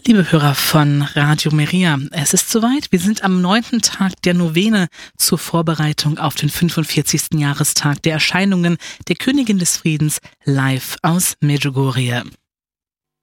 Liebe Hörer von Radio Maria, es ist soweit. Wir sind am 9. Tag der Novene zur Vorbereitung auf den 45. Jahrestag der Erscheinungen der Königin des Friedens live aus Medjugorje.